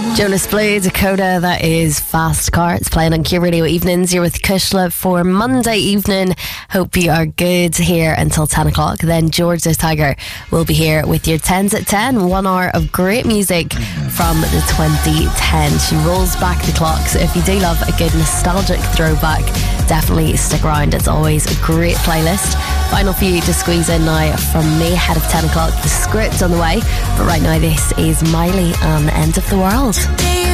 Jonas Blue, Dakota, that is Fast Car. It's playing on Q Radio Evenings. You're with Kushla for Monday evening. Hope you are good here until 10 o'clock. Then George the Tiger will be here with your 10s at 10. 1 hour of great music from the 2010s. She rolls back the clock. So if you do love a good nostalgic throwback, definitely stick around. It's always a great playlist. Final few to squeeze in now from me ahead of 10 o'clock. The script on the way. But right now, this is Miley and End of the World.